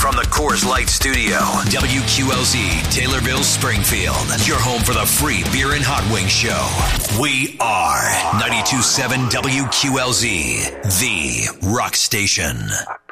From the Coors Light Studio, WQLZ, Taylorville, Springfield. Your home for the free beer and hot wing show. We are 92.7 WQLZ, the rock station.